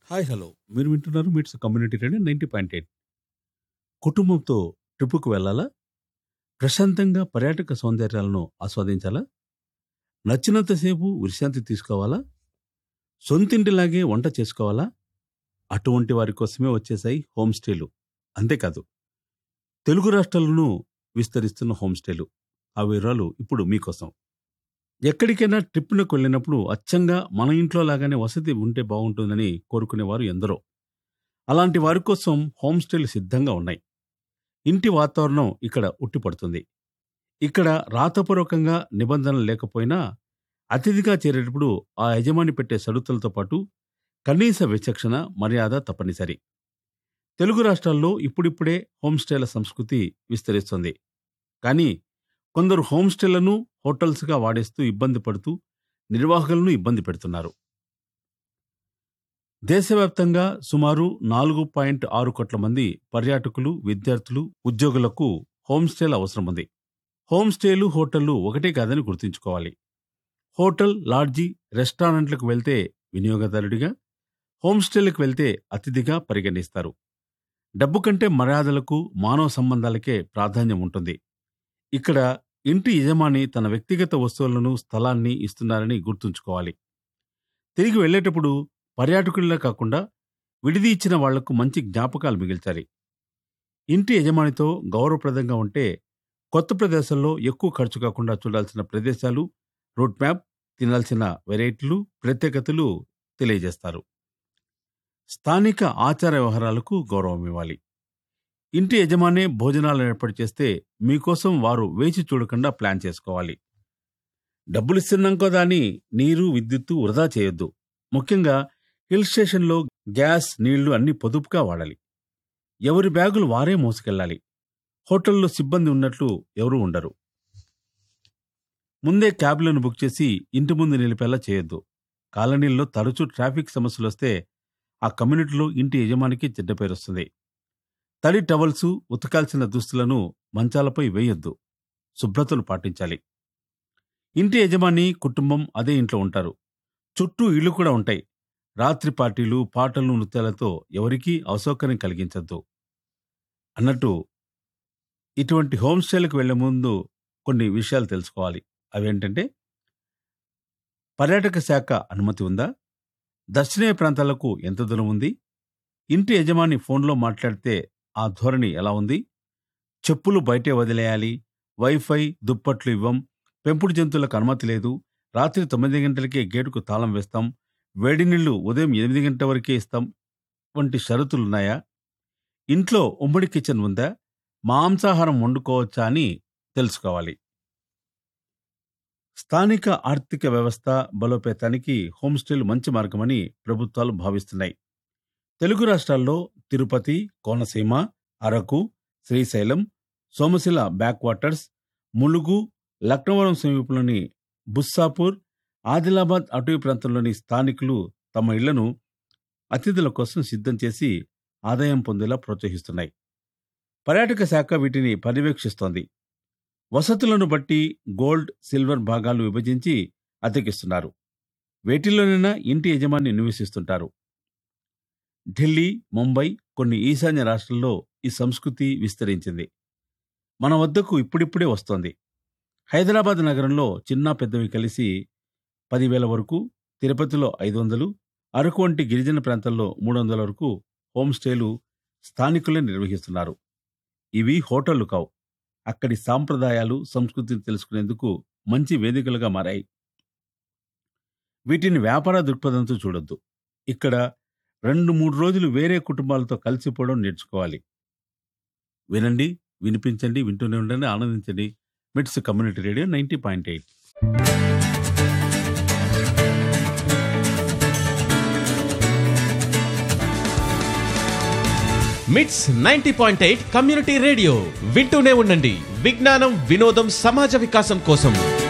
Hi hello మీరు వింటున్నారు మిట్స్ కమ్యూనిటీ రేడియో 90.8. కుటుంబంతో ట్రిప్పుకు వెళ్ళాలా? ప్రశాంతంగా పర్యాటక సౌందర్యాలను ఆస్వాదించాలా? నచ్చినంతసేపు విశ్రాంతి తీసుకోవాలా? సొంతింటిలాగే వంట చేసుకోవాలా? అటువంటి వారి కోసమే వచ్చేసాయి హోమ్ స్టేలు. అంతేకాదు, తెలుగు రాష్ట్రాలను విస్తరిస్తున్న హోమ్ స్టేలు. ఆ వివరాలు ఇప్పుడు మీకోసం. ఎక్కడికైనా ట్రిప్పులకు వెళ్ళినప్పుడు అచ్చంగా మన ఇంట్లో లాగానే వసతి ఉంటే బాగుంటుందని కోరుకునేవారు ఎందరో. అలాంటి వారి కోసం హోమ్ స్టేలు సిద్ధంగా ఉన్నాయి. ఇంటి వాతావరణం ఇక్కడ ఉట్టిపడుతుంది. ఇక్కడ రాతపూర్వకంగా నిబంధనలు లేకపోయినా అతిథిగా చేరేటప్పుడు ఆ యజమాని పెట్టే షరతులతో పాటు కనీస విచక్షణ, మర్యాద తప్పనిసరి. తెలుగు రాష్ట్రాల్లో ఇప్పుడిప్పుడే హోమ్ స్టేల సంస్కృతి విస్తరిస్తుంది. కానీ కొందరు హోమ్ స్టేలను హోటల్స్గా వాడేస్తూ ఇబ్బంది పడుతూ నిర్వాహకులను ఇబ్బంది పెడుతున్నారు. దేశవ్యాప్తంగా సుమారు 4.6 కోట్ల మంది పర్యాటకులు, విద్యార్థులు, ఉద్యోగులకు హోమ్ స్టేల అవసరం ఉంది. హోమ్ స్టేలు, హోటళ్లు ఒకటే కాదని గుర్తుంచుకోవాలి. హోటల్, లాడ్జీ, రెస్టారెంట్లకు వెళ్తే వినియోగదారుడిగా, హోమ్ స్టేలకు వెళ్తే అతిథిగా పరిగణిస్తారు. డబ్బు కంటే మర్యాదలకు, మానవ సంబంధాలకే ప్రాధాన్యం ఉంటుంది. ఇక్కడ ఇంటి యజమాని తన వ్యక్తిగత వస్తువులను, స్థలాన్ని ఇస్తున్నారని గుర్తుంచుకోవాలి. తిరిగి వెళ్లేటప్పుడు పర్యాటకుల్లా కాకుండా విడిది ఇచ్చిన వాళ్లకు మంచి జ్ఞాపకాలు మిగిల్చాలి. ఇంటి యజమానితో గౌరవప్రదంగా ఉంటే కొత్త ప్రదేశాల్లో ఎక్కువ ఖర్చు కాకుండా చూడాల్సిన ప్రదేశాలు, రూట్ మ్యాప్, తినాల్సిన వెరైటీలు, ప్రత్యేకతలు తెలియజేస్తారు. స్థానిక ఆచార వ్యవహారాలకు గౌరవం ఇవ్వాలి. ఇంటి యజమానే భోజనాలను ఏర్పాటు చేస్తే మీకోసం వారు వేచి చూడకుండా ప్లాన్ చేసుకోవాలి. డబ్బులిస్తున్నాం కదా అని నీరు, విద్యుత్తు వృధా చేయొద్దు. ముఖ్యంగా హిల్ స్టేషన్లో గ్యాస్, నీళ్లు అన్ని పొదుపుగా వాడాలి. ఎవరి బ్యాగులు వారే మోసుకెళ్లాలి. హోటల్లో సిబ్బంది ఉన్నట్లు ఎవరూ ఉండరు. ముందే క్యాబ్లను బుక్ చేసి ఇంటి ముందు నిలిపేలా చేయొద్దు. కాలనీల్లో తరచూ ట్రాఫిక్ సమస్యలొస్తే ఆ కమ్యూనిటీలో ఇంటి యజమానికి చెడ్డ పేరొస్తుంది. తడి టవల్సు, ఉతకాల్సిన దుస్తులను మంచాలపై వేయొద్దు. శుభ్రతను పాటించాలి. ఇంటి యజమాని, కుటుంబం అదే ఇంట్లో ఉంటారు. చుట్టూ ఇళ్లు కూడా ఉంటాయి. రాత్రి పార్టీలు, పాటలు, నృత్యాలతో ఎవరికీ అసౌకర్యం కలిగించద్దు. అన్నట్టు ఇటువంటి హోమ్ స్టేలకు వెళ్లే ముందు కొన్ని విషయాలు తెలుసుకోవాలి. అవేంటంటే, పర్యాటక శాఖ అనుమతి ఉందా? దర్శనీయ ప్రాంతాలకు ఎంత దూరం ఉంది? ఇంటి యజమాని ఫోన్లో మాట్లాడితే ఆ ధోరణి ఎలా ఉంది? చెప్పులు బయటే వదిలేయాలి. వైఫై, దుప్పట్లు ఇవ్వం. పెంపుడు జంతువులకు అనుమతి లేదు. రాత్రి 9 గంటలకే గేటుకు తాళం వేస్తాం. వేడి నీళ్లు ఉదయం 8 గంటల వరకే ఇస్తాం వంటి షరతులున్నాయా? ఇంట్లో ఉమ్మడి కిచెన్ ఉందా? మాంసాహారం వండుకోవచ్చా అని తెలుసుకోవాలి. స్థానిక ఆర్థిక వ్యవస్థ బలోపేతానికి హోంస్టేలు మంచి మార్గమని ప్రభుత్వాలు భావిస్తున్నాయి. తెలుగు రాష్ట్రాల్లో తిరుపతి, కోనసీమ, అరకు, శ్రీశైలం, సోమశిల బ్యాక్ వాటర్స్, ములుగు, లక్నవరం సమీపంలోని బుస్సాపూర్, ఆదిలాబాద్ అటవీ ప్రాంతంలోని స్థానికులు తమ ఇళ్లను అతిథుల కోసం సిద్ధం చేసి ఆదాయం పొందేలా ప్రోత్సహిస్తున్నాయి. పర్యాటక శాఖ వీటిని పర్యవేక్షిస్తోంది. వసతులను బట్టి గోల్డ్, సిల్వర్ భాగాలు విభజించి అద్దెకిస్తున్నారు. వేటిల్లోనైనా ఇంటి యజమాని నివసిస్తుంటారు. ఢిల్లీ, ముంబై, కొన్ని ఈశాన్య రాష్ట్రాల్లో ఈ సంస్కృతి విస్తరించింది. మన వద్దకు ఇప్పుడిప్పుడే వస్తోంది. హైదరాబాద్ నగరంలో చిన్నా పెద్దవి కలిసి 10,000 వరకు, తిరుపతిలో 500, అరకు వంటి గిరిజన ప్రాంతాల్లో 300 వరకు హోమ్ స్టేలు స్థానికులే నిర్వహిస్తున్నారు. ఇవి హోటళ్లు కావు. అక్కడి సాంప్రదాయాలు, సంస్కృతిని తెలుసుకునేందుకు మంచి వేదికలుగా మారాయి. వీటిని వ్యాపార దృక్పథంతో చూడొద్దు. ఇక్కడ 2-3 రోజులు వేరే కుటుంబాలతో కలిసిపోవడం నేర్చుకోవాలి. వినండి, వినిపించండి, వింటూనే ఉండండి, ఆనందించండి. మిట్స్ కమ్యూనిటీ రేడియో 90.8. మిట్స్ 90.8 కమ్యూనిటీ రేడియో వింటూనే ఉండండి. విజ్ఞానం, వినోదం, సమాజ వికాసం కోసం.